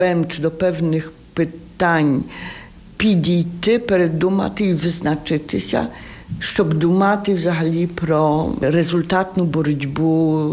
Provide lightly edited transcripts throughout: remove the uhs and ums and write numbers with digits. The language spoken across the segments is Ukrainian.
Чи до певних питань підійти, передумати і визначитися, щоб думати взагалі про результатну боротьбу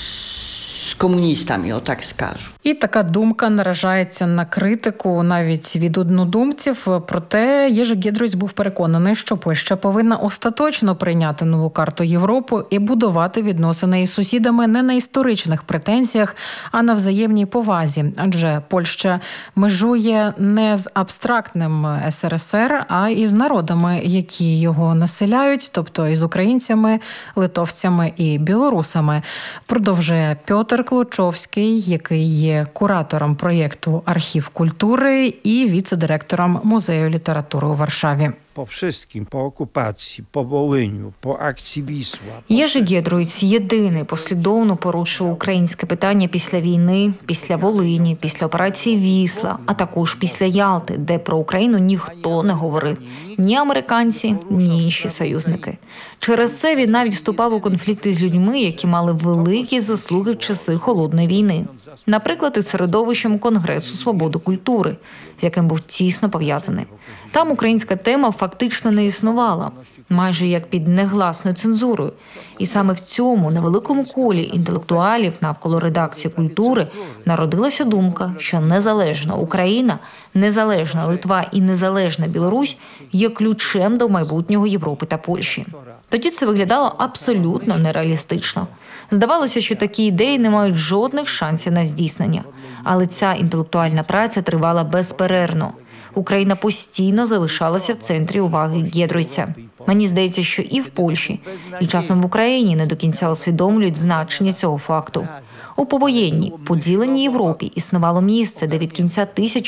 з комуністами, отак скажу. І така думка наражається на критику навіть від однодумців. Проте Єжи Гєдройц був переконаний, що Польща повинна остаточно прийняти нову карту Європи і будувати відносини із сусідами не на історичних претензіях, а на взаємній повазі. Адже Польща межує не з абстрактним СРСР, а із народами, які його населяють, тобто із українцями, литовцями і білорусами. Продовжує Пьотр Клочовський, який є куратором проєкту «Архів культури» і віце-директором Музею літератури у Варшаві. Po wszystkim, po okupacji, po Wołyniu, po akcji Wisła. Єжи Гєдройц єдиний послідовно порушив українське питання після війни, після Волині, після операції Вісла, а також після Ялти, де про Україну ніхто не говорив. Ні американці, ні інші союзники. Через це він навіть вступав у конфлікти з людьми, які мали великі заслуги в часи Холодної війни. Наприклад, із середовищем Конгресу свободи культури, з яким був тісно пов'язаний. Там українська тема фактично не існувала, майже як під негласною цензурою. І саме в цьому невеликому колі інтелектуалів навколо редакції культури народилася думка, що незалежна Україна, незалежна Литва і незалежна Білорусь є ключем до майбутнього Європи та Польщі. Тоді це виглядало абсолютно нереалістично. Здавалося, що такі ідеї не мають жодних шансів на здійснення. Але ця інтелектуальна праця тривала безперервно. Україна постійно залишалася в центрі уваги Гєдройця. Мені здається, що і в Польщі, і часом в Україні не до кінця усвідомлюють значення цього факту. У повоєнній, поділеній Європі існувало місце, де від кінця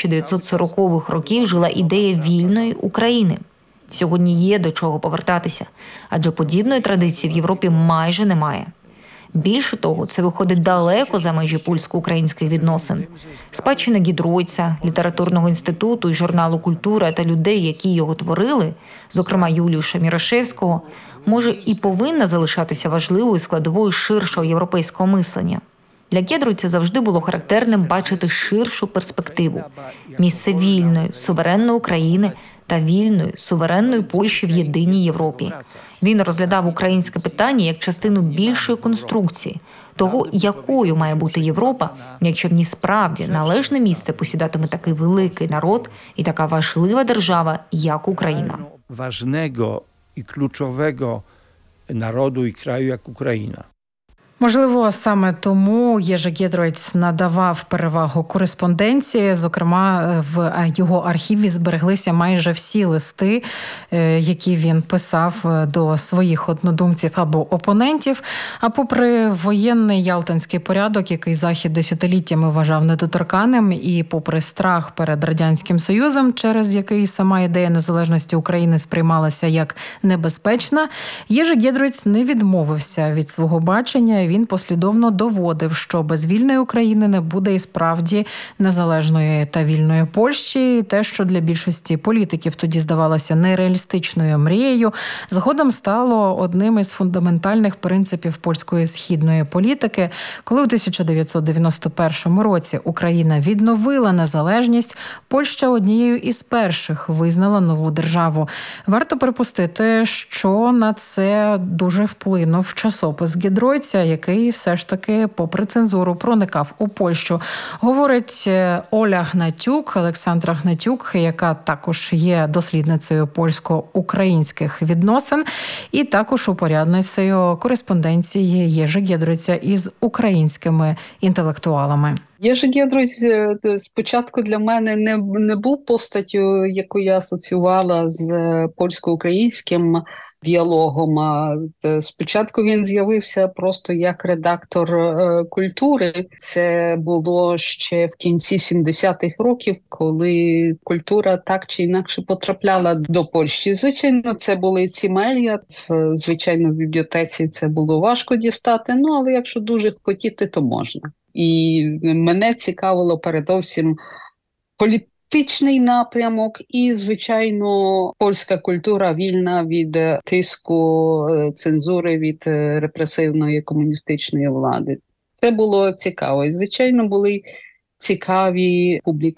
1940-х років жила ідея вільної України. Сьогодні є до чого повертатися, адже подібної традиції в Європі майже немає. Більше того, це виходить далеко за межі польсько-українських відносин. Спадщина Гєдройца, літературного інституту і журналу «Культура» та людей, які його творили, зокрема Юліуша Мірошевського, може і повинна залишатися важливою складовою ширшого європейського мислення. Для Гєдройця завжди було характерним бачити ширшу перспективу – місце вільної, суверенної України та вільної, суверенної Польщі в єдиній Європі. Він розглядав українське питання як частину більшої конструкції – того, якою має бути Європа, якщо в ній справді належне місце посідатиме такий великий народ і така важлива держава, як Україна. Важного і ключового народу і краю, як Україна. Можливо, саме тому Єжи Гєдройц надавав перевагу кореспонденції. Зокрема, в його архіві збереглися майже всі листи, які він писав до своїх однодумців або опонентів. А попри воєнний ялтинський порядок, який Захід десятиліттями вважав недоторканним, і попри страх перед Радянським Союзом, через який сама ідея незалежності України сприймалася як небезпечна, Єжи Гєдройц не відмовився від свого бачення. Він послідовно доводив, що без вільної України не буде і справді незалежної та вільної Польщі. І те, що для більшості політиків тоді здавалося нереалістичною мрією, згодом стало одним із фундаментальних принципів польської східної політики. Коли у 1991 році Україна відновила незалежність, Польща однією із перших визнала нову державу. Варто припустити, що на це дуже вплинув часопис Гєдройця, який все ж таки, попри цензуру, проникав у Польщу. Говорить Оля Гнатюк, Олександра Гнатюк, яка також є дослідницею польсько-українських відносин і також упорядницею кореспонденції Єжи Гєдройця із українськими інтелектуалами. Єжи Гєдройц спочатку для мене не був постаттю, яку я асоціювала з польсько-українським діалогом. Спочатку він з'явився просто як редактор культури. Це було ще в кінці 70-х років, коли культура так чи інакше потрапляла до Польщі. Звичайно, це були цімелія. Звичайно, в бібліотеці це було важко дістати, але якщо дуже хотіти, то можна. І мене цікавило передовсім політичний напрямок і, звичайно, польська культура вільна від тиску, цензури, від репресивної комуністичної влади. Це було цікаво. І, звичайно, були цікаві публікації